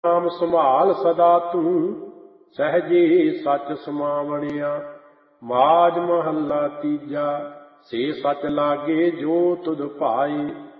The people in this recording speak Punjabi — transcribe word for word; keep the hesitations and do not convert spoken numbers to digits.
ਨਾਮ ਸੰਭਾਲ ਸਦਾ ਤੂੰ, ਸਹਿਜੇ ਸਚ ਸਮਾਵਣਿਆ। ਮਾਝ ਮਹੱਲਾ ਤੀਜਾ। ਸੇ ਸਚ ਲਾਗੇ ਜੋ ਤੁਧ ਭਾਏ,